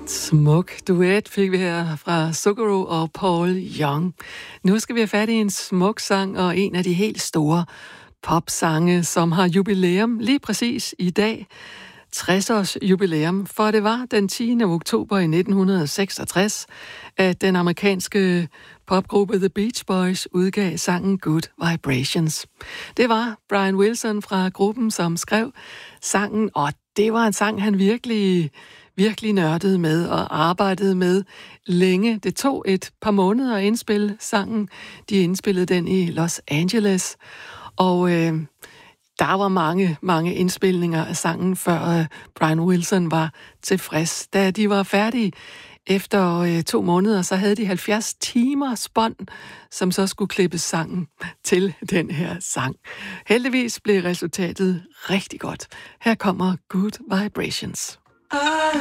Smuk duet fik vi her fra Zucchero og Paul Young. Nu skal vi have fat i en smuk sang og en af de helt store popsange, som har jubilæum lige præcis i dag. 60-års jubilæum, for det var den 10. oktober i 1966, at den amerikanske popgruppe The Beach Boys udgav sangen Good Vibrations. Det var Brian Wilson fra gruppen, som skrev sangen, og det var en sang, han virkelig nørdede med og arbejdede med længe. Det tog et par måneder at indspille sangen. De indspillede den i Los Angeles, og der var mange indspilninger af sangen, før Brian Wilson var tilfreds. Da de var færdige efter 2 måneder, så havde de 70 timers bånd, som så skulle klippe sangen til den her sang. Heldigvis blev resultatet rigtig godt. Her kommer Good Vibrations.